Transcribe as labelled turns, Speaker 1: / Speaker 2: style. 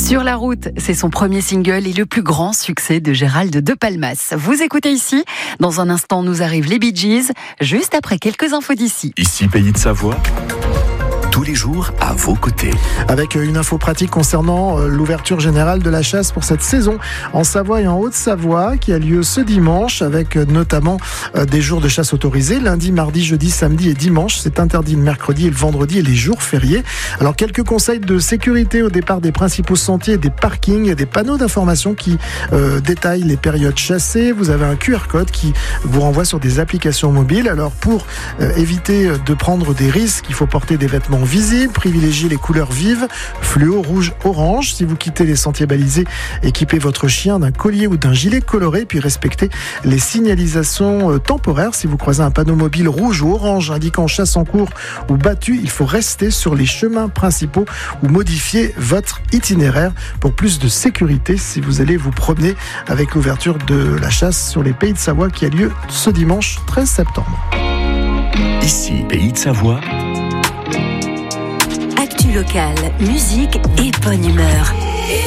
Speaker 1: Sur la route, c'est son premier single et le plus grand succès de Gérald de Palmas. Vous écoutez ici. Dans un instant, nous arrivent les Bee Gees, juste après quelques infos d'ici.
Speaker 2: Ici, Pays de Savoie. Tous les jours à vos côtés.
Speaker 3: Avec une info pratique concernant l'ouverture générale de la chasse pour cette saison en Savoie et en Haute-Savoie qui a lieu ce dimanche avec notamment des jours de chasse autorisés lundi, mardi, jeudi, samedi et dimanche. C'est interdit le mercredi et le vendredi et les jours fériés. Alors quelques conseils de sécurité au départ des principaux sentiers, des parkings, des panneaux d'information qui détaillent les périodes chassées. Vous avez un QR code qui vous renvoie sur des applications mobiles. Alors pour éviter de prendre des risques, il faut porter des vêtements visibles, privilégier les couleurs vives, fluo, rouge, orange. Si vous quittez les sentiers balisés, équipez votre chien d'un collier ou d'un gilet coloré, puis respectez les signalisations temporaires. Si vous croisez un panneau mobile rouge ou orange indiquant chasse en cours ou battue, il faut rester sur les chemins principaux ou modifier votre itinéraire pour plus de sécurité si vous allez vous promener avec l'ouverture de la chasse sur les Pays de Savoie qui a lieu ce dimanche 13 septembre.
Speaker 2: Ici, Pays de Savoie.
Speaker 4: Actu locale, musique et bonne humeur.